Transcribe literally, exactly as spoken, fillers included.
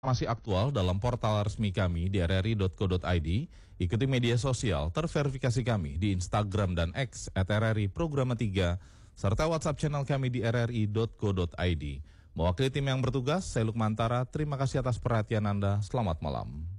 Masih aktual dalam portal resmi kami di r r i titik co titik i d. Ikuti media sosial terverifikasi kami di Instagram dan X at r r i programa tiga, serta WhatsApp channel kami di r r i titik co titik i d. Mewakili tim yang bertugas, saya Lukmantara, terima kasih atas perhatian Anda, selamat malam.